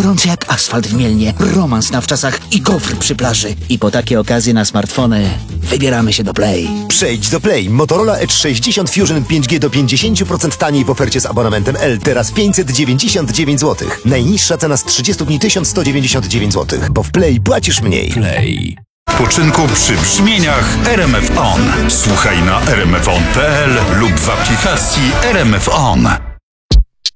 gorący jak asfalt w Mielnie, romans na wczasach i gofr przy plaży. I po takie okazje na smartfony wybieramy się do Play. Przejdź do Play. Motorola Edge 60 Fusion 5G do 50% taniej w ofercie z abonamentem L. Teraz 599 zł. Najniższa cena z 30 dni 1199 zł. Bo w Play płacisz mniej. Play. Poczynku przy brzmieniach RMF On. Słuchaj na rmfon.pl lub w aplikacji RMF On.